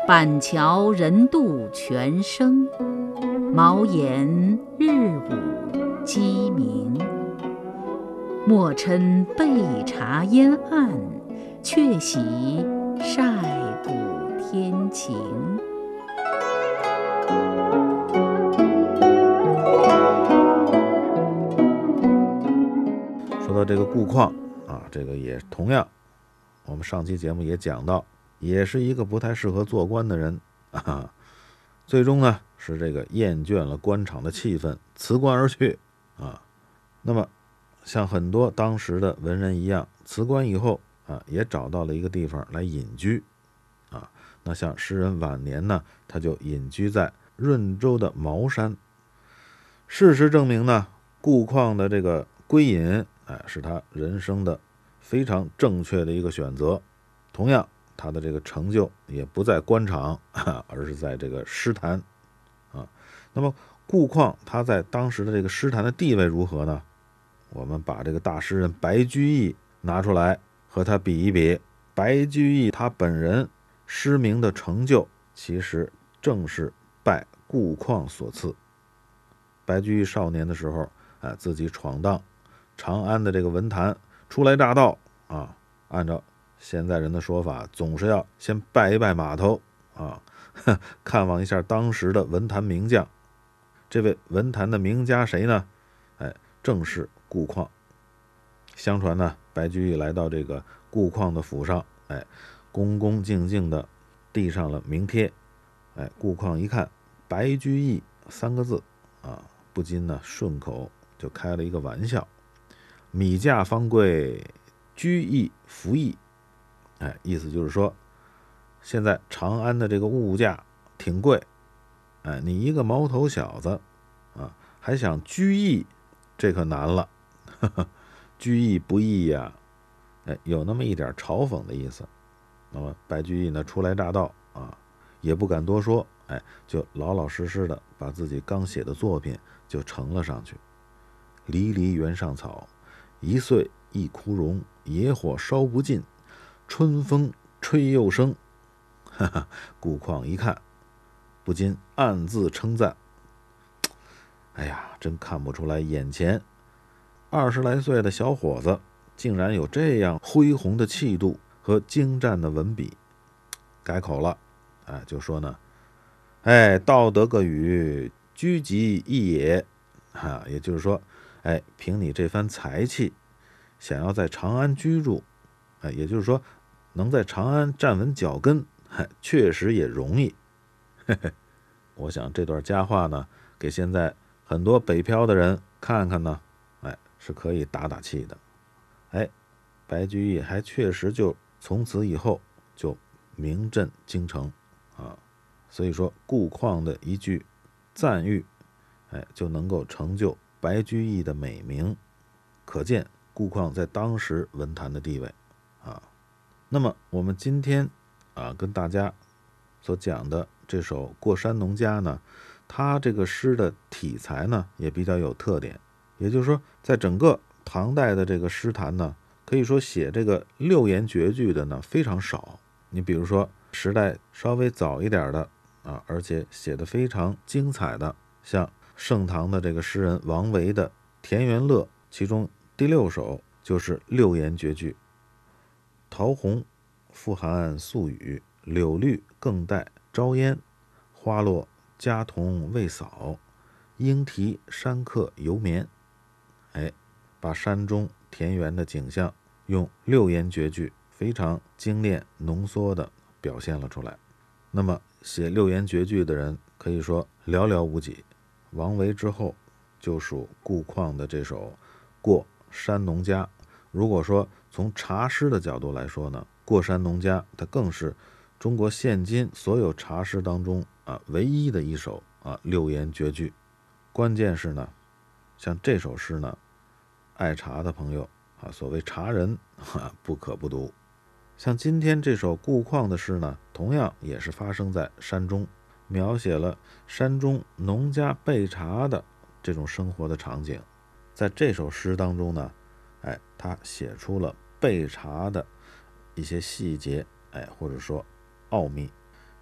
板桥人度全生，茅檐日午鸡鸣。莫嗔备茶烟暗，却喜晒谷天晴。 说到这个顾况啊，这个也同样，我们上期节目也讲到，也是一个不太适合做官的人啊。最终呢，是这个厌倦了官场的气氛，辞官而去啊。那么，像很多当时的文人一样，辞官以后啊，也找到了一个地方来隐居啊。那像诗人晚年呢，他就隐居在润州的茅山。事实证明呢，顾况的这个归隐，是他人生的非常正确的一个选择。同样，他的这个成就也不在官场，而是在这个诗坛啊。那么顾况他在当时的这个诗坛的地位如何呢？我们把这个大诗人白居易拿出来和他比一比。白居易他本人诗名的成就，其实正是拜顾况所赐。白居易少年的时候，自己闯荡长安的这个文坛，初来乍到啊，按照现在人的说法，总是要先拜一拜码头啊，看望一下当时的文坛名将。这位文坛的名家谁呢？正是顾况。相传呢，白居易来到这个顾况的府上，恭恭敬敬的递上了名帖。顾况一看白居易3个字啊，不禁呢顺口就开了一个玩笑：米价方贵，居易服役。意思就是说，现在长安的这个物价挺贵，你一个毛头小子啊，还想居易，这可难了。居易不易呀，有那么一点嘲讽的意思。那么白居易呢，初来乍到啊，也不敢多说，就老老实实的把自己刚写的作品就呈了上去。离离原上草，一岁一枯荣，野火烧不尽，春风吹又生。顾况一看，不禁暗自称赞：哎呀，真看不出来眼前20来岁的小伙子竟然有这样恢宏的气度和精湛的文笔。改口了，就说呢，道得个语，居极易也。也就是说，凭你这番才气，想要在长安居住，也就是说，能在长安站稳脚跟，确实也容易。我想这段佳话呢，给现在很多北漂的人看看呢，是可以打打气的。白居易还确实就从此以后就名震京城啊。所以说顾况的一句赞誉，就能够成就白居易的美名，可见顾况在当时文坛的地位啊。那么我们今天跟大家所讲的这首《过山农家》呢，它这个诗的体裁呢也比较有特点，也就是说，在整个唐代的这个诗坛呢，可以说写这个6言绝句的呢非常少。你比如说时代稍微早一点的而且写得非常精彩的，像盛唐的这个诗人王维的《田园乐》，其中第6首就是6言绝句：桃红复含宿雨，柳绿更带朝烟，花落家童未扫，莺啼山客犹眠。把山中田园的景象用6言绝句非常精炼浓缩的表现了出来。那么写6言绝句的人可以说寥寥无几，王维之后就属顾况的这首《过山农家》。如果说从茶诗的角度来说呢，《过山农家》它更是中国现今所有茶诗当中唯一的一首6言绝句。关键是呢，像这首诗呢，爱茶的朋友所谓茶人不可不读。像今天这首顾况的诗呢，同样也是发生在山中，描写了山中农家备茶的这种生活的场景。在这首诗当中呢，他写出了备茶的一些细节，或者说奥秘。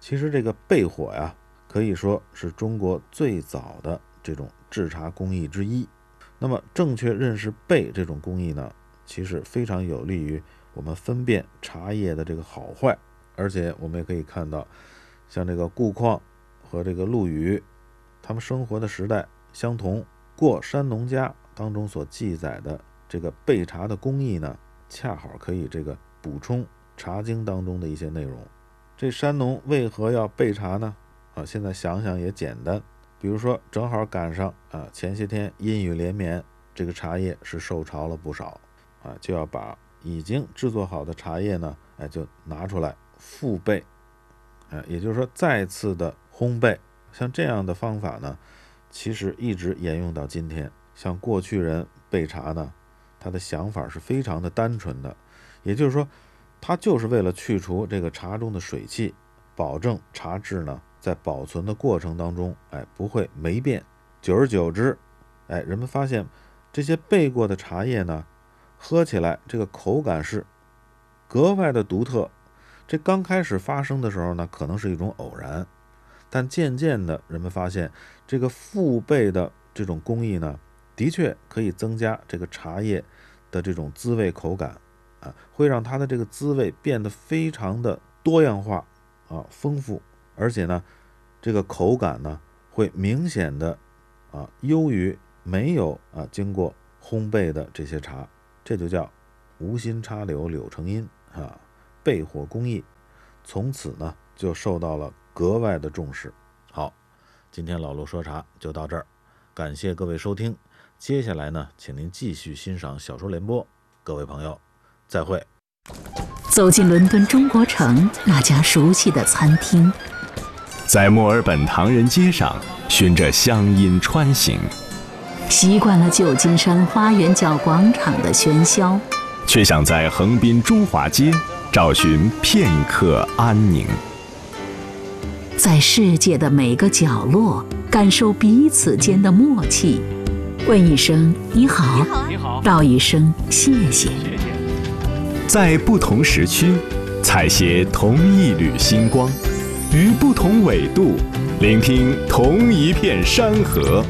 其实这个焙火呀，可以说是中国最早的这种制茶工艺之一。那么正确认识焙这种工艺呢，其实非常有利于我们分辨茶叶的这个好坏。而且我们也可以看到，像这个顾况和这个陆羽，他们生活的时代相同，《过山农家》当中所记载的这个焙茶的工艺呢，恰好可以这个补充茶经当中的一些内容。这山农为何要焙茶呢？现在想想也简单，比如说正好赶上前些天阴雨连绵，这个茶叶是受潮了不少就要把已经制作好的茶叶呢，就拿出来复焙，也就是说再次的烘焙。像这样的方法呢，其实一直沿用到今天。像过去人焙茶呢，他的想法是非常的单纯的，也就是说他就是为了去除这个茶中的水汽，保证茶质呢在保存的过程当中不会霉变。久而久之人们发现这些焙过的茶叶呢，喝起来这个口感是格外的独特。这刚开始发生的时候呢，可能是一种偶然，但渐渐的人们发现这个复焙的这种工艺呢，的确可以增加这个茶叶的这种滋味口感会让它的这个滋味变得非常的多样化丰富，而且呢这个口感呢会明显的优于没有经过烘焙的这些茶。这就叫无心插柳柳成荫焙火工艺从此呢就受到了格外的重视。好，今天老陆说茶就到这儿，感谢各位收听。接下来呢，请您继续欣赏小说联播。各位朋友，再会。 走进伦敦中国城那家熟悉的餐厅， 在墨尔本唐人街上循着乡音穿行， 习惯了旧金山花园角广场的喧嚣， 却想在横滨中华街找寻片刻安宁。 在世界的每个角落感受彼此间的默契，问一声你好，道一声谢谢。 在不同时区采撷同一缕星光，于不同纬度聆听同一片山河。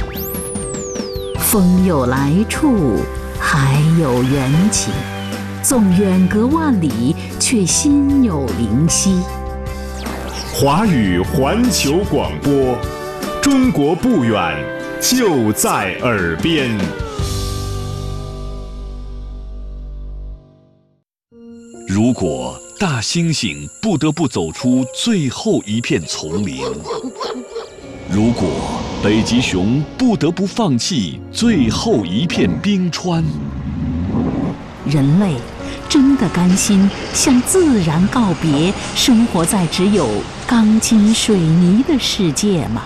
风有来处，海有缘起，纵远隔万里，却心有灵犀。 华语环球广播，中国不远，就在耳边。 如果大猩猩不得不走出最后一片丛林，如果北极熊不得不放弃最后一片冰川， 人类真的甘心向自然告别，生活在只有钢筋水泥的世界吗？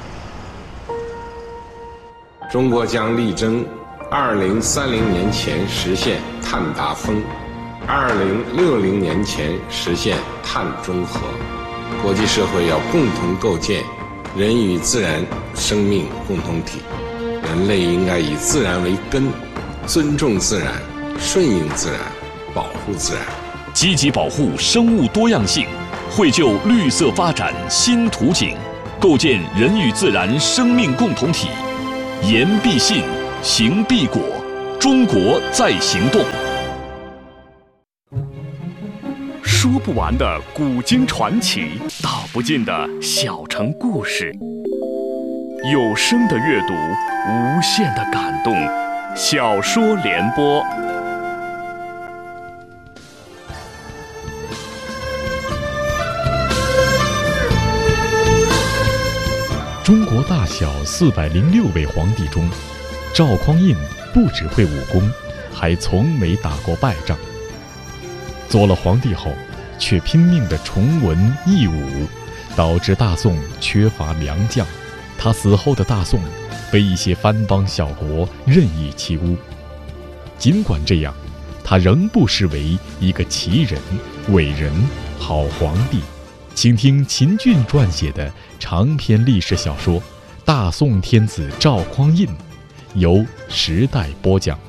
中国将力争2030年前实现碳达峰，2060年前实现碳中和。国际社会要共同构建人与自然生命共同体，人类应该以自然为根，尊重自然，顺应自然，保护自然， 积极保护生物多样性，绘就绿色发展新图景，构建人与自然生命共同体。言必信，行必果，中国在行动。说不完的古今传奇，道不尽的小城故事，有声的阅读，无限的感动。小说联播。 中国大小406位皇帝中，赵匡胤不只会武功，还从没打过败仗。做了皇帝后，却拼命地崇文抑武，导致大宋缺乏良将。他死后的大宋被一些藩邦小国任意欺侮。尽管这样，他仍不失为一个奇人、伟人、好皇帝。请听秦俊撰写的长篇历史小说《大宋天子赵匡胤》，由时代播讲。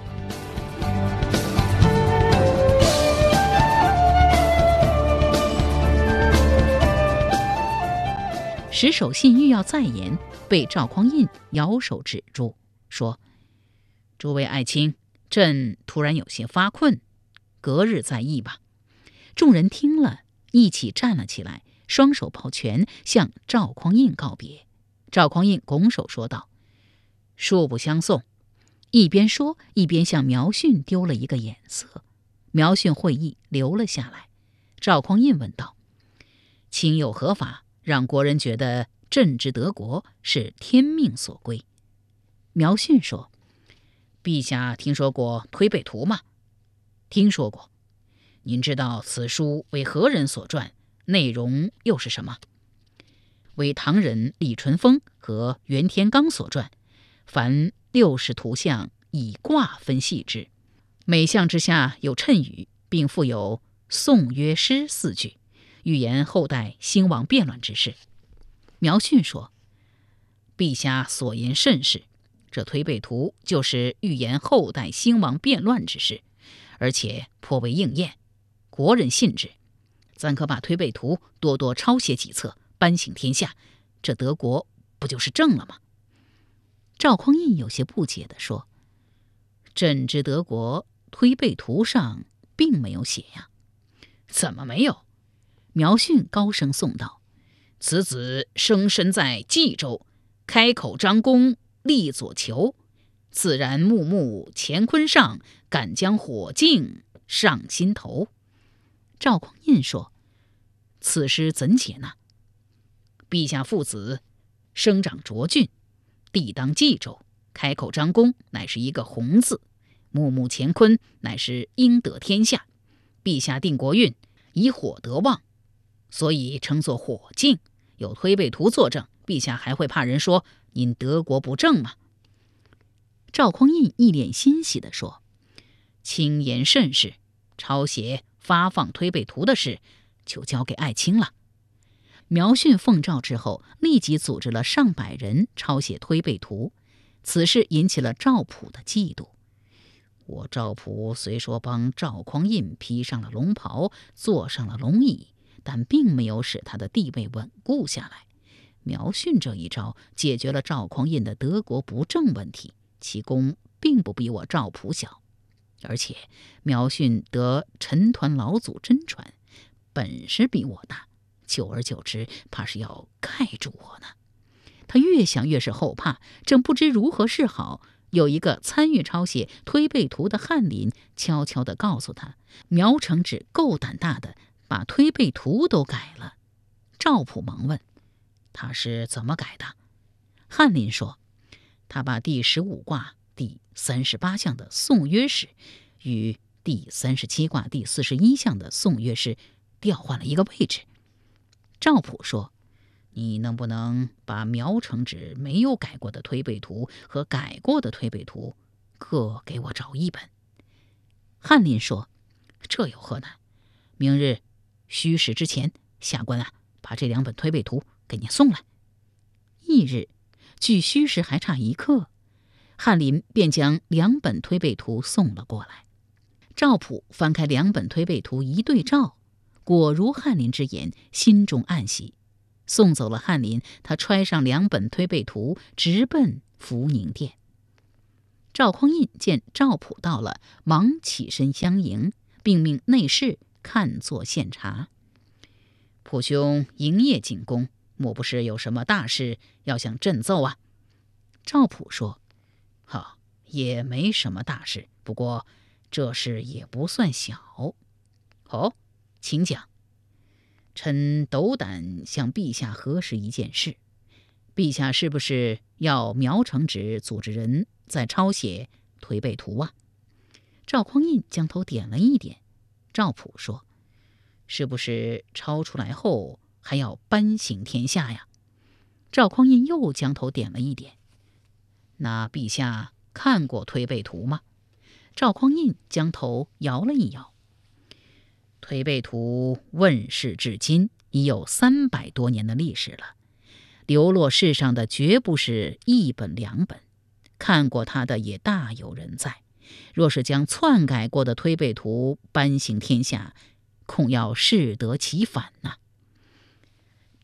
石守信欲要再言，被赵匡胤摇手止住，说：“诸位爱卿，朕突然有些发困，隔日再议吧。”众人听了，一起站了起来，双手抱拳，向赵匡胤告别。赵匡胤拱手说道：“恕不相送。”一边说，一边向苗训丢了一个眼色。苗训会意，留了下来。赵匡胤问道：“卿有何法，让国人觉得朕之得国是天命所归？”苗训说：“陛下听说过《推背图》吗？”“听说过。”“您知道此书为何人所撰，内容又是什么？”“为唐人李淳风和袁天罡所撰，凡60图像，以卦分系之，每项之下有谶语，并附有颂约诗4句，预言后代兴亡变乱之事。”苗训说：“陛下所言甚是，这推背图就是预言后代兴亡变乱之事，而且颇为应验，国人信之。咱可把推背图多多抄写几册，颁行天下，这德国不就是正了吗？”赵匡胤有些不解地说：“朕之德国推背图上并没有写呀。”“怎么没有？”苗训高声颂道：“此子生身在冀州，开口张弓立左球，自然木木乾坤上，敢将火镜上心头。”赵匡胤说：“此诗怎解呢？”“陛下父子生长卓郡，地当冀州，开口张弓乃是一个宏字，木木乾坤乃是应得天下。陛下定国运，以火得旺，所以称作火镜。有推背图作证，陛下还会怕人说您德国不正吗？”赵匡胤一脸欣喜地说：“卿言甚是，抄写发放推背图的事就交给爱卿了。”苗训奉诏之后，立即组织了上百人抄写推背图。此事引起了赵普的嫉妒。我赵普虽说帮赵匡胤披上了龙袍，坐上了龙椅，但并没有使他的地位稳固下来。苗训这一招解决了赵匡胤的德国不正问题，其功并不比我赵普小。而且苗训得陈抟老祖真传，本事比我大，久而久之怕是要盖住我呢。他越想越是后怕，正不知如何是好，有一个参与抄写推背图的翰林悄悄地告诉他，苗承旨够胆大的，把推背图都改了。赵普忙问：“他是怎么改的？”翰林说：“他把第15卦第38项的颂约诗与第37卦第41项的颂约诗调换了一个位置。”赵普说：“你能不能把苗承旨没有改过的推背图和改过的推背图各给我找一本？”翰林说：“这有何难？明日戌时之前，下官把这2本推背图给你送来。”翌日距戌时还差1刻，翰林便将2本推背图送了过来。赵普翻开2本推背图一对照，果如翰林之言，心中暗喜。送走了翰林，他揣上2本推背图，直奔福宁殿。赵匡胤见赵普到了，忙起身相迎，并命内侍看作献茶。“普兄营业进宫，莫不是有什么大事要向朕奏啊？”赵普说：“也没什么大事，不过这事也不算小。”“哦，请讲。”“臣斗胆向陛下核实一件事，陛下是不是要苗承旨组织人在抄写推背图啊？”赵匡胤将头点了一点。赵普说：“是不是抄出来后还要颁行天下呀？”赵匡胤又将头点了一点。“那陛下看过推背图吗？”赵匡胤将头摇了一摇。“推背图问世至今已有300多年的历史了，流落世上的绝不是1本2本，看过它的也大有人在。若是将篡改过的推背图颁行天下，恐要适得其反呐。”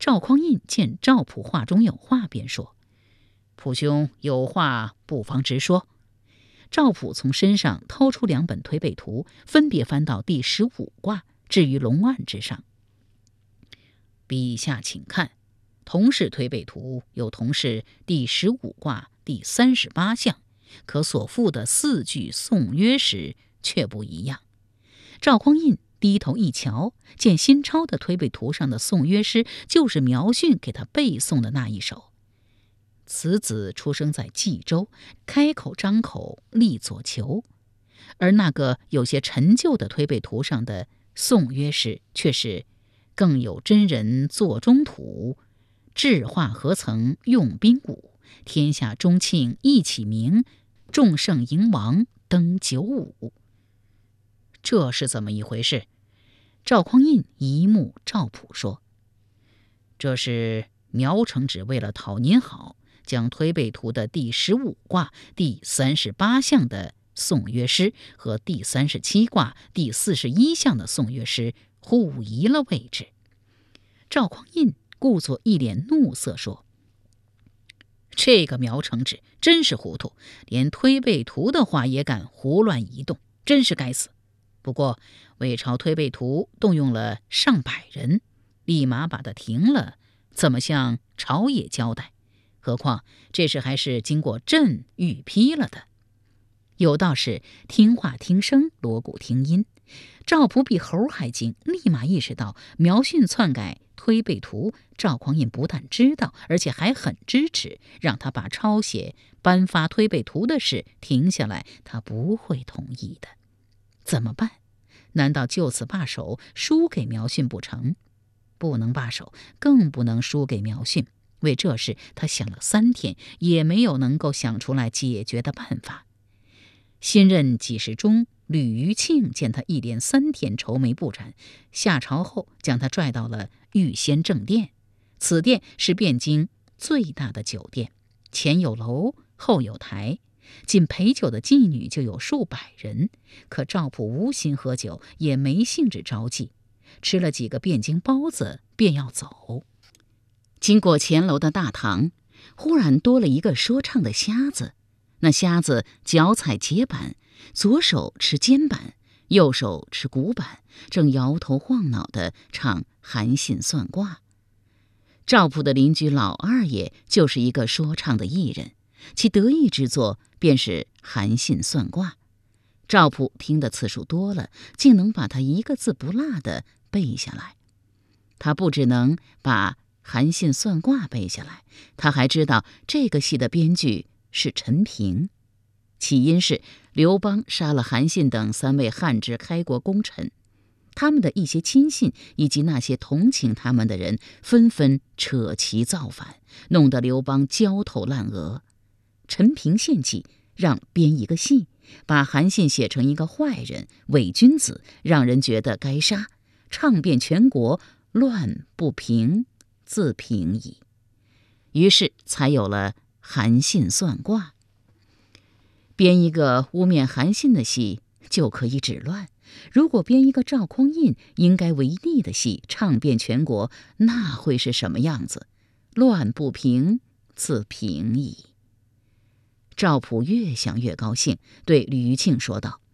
赵匡胤见赵普话中有话，便说：“普兄有话不妨直说。”赵普从身上掏出2本推背图，分别翻到第15卦，置于龙案之上。陛下请看，同是推背图，有同是第15卦第38象，可所附的4句颂约时却不一样。赵匡胤低头一瞧，见新抄的推背图上的颂约诗就是苗训给他背诵的那一首。此子出生在冀州，开口张口立左求。而那个有些陈旧的推背图上的颂约诗却是：更有真人坐中土，智化何曾用兵鼓，天下中庆一起名，众圣迎王登95。这是怎么一回事？赵匡胤一目赵普说：“这是苗承旨为了讨您好，将推背图的第15卦第38象的颂约诗和第37卦第41象的颂约诗互移了位置。”赵匡胤故作一脸怒色说：“这个苗承旨真是糊涂，连推背图的话也敢胡乱移动，真是该死。不过魏朝推背图动用了上百人，立马把他停了，怎么向朝野交代？何况这事还是经过朕预批了的。”有道是听话听声，锣鼓听音。赵普比猴还精，立马意识到苗训篡改推背图，赵匡胤不但知道，而且还很支持，让他把抄写颁发推背图的事停下来，他不会同意的。怎么办？难道就此罢手，输给苗训不成？不能罢手，更不能输给苗训。为这事，他想了3天，也没有能够想出来解决的办法。新任给事中吕余庆见他一连3天愁眉不展，下朝后将他拽到了御仙正殿。此殿是汴京最大的酒店，前有楼，后有台，仅陪酒的妓女就有数百人。可赵普无心喝酒，也没兴致招妓，吃了几个汴京包子便要走。经过前楼的大堂，忽然多了一个说唱的瞎子。那瞎子脚踩节板，左手持肩板，右手持鼓板，正摇头晃脑地唱韩信算卦。赵普的邻居老二爷就是一个说唱的艺人，其得意之作便是韩信算卦。赵普听的次数多了，竟能把他一个字不落地背下来。他不只能把韩信算卦背下来，他还知道这个戏的编剧是陈平。起因是刘邦杀了韩信等3位汉之开国功臣，他们的一些亲信以及那些同情他们的人纷纷扯旗造反，弄得刘邦焦头烂额。陈平献计让编一个戏，把韩信写成一个坏人、伪君子，让人觉得该杀，唱遍全国，乱不平，自平矣。于是才有了韩信算卦。编一个污蔑韩信的戏就可以止乱，如果编一个赵匡胤应该为逆的戏，唱遍全国，那会是什么样子？乱不平，自平矣。赵普越想越高兴，对吕余庆说道：“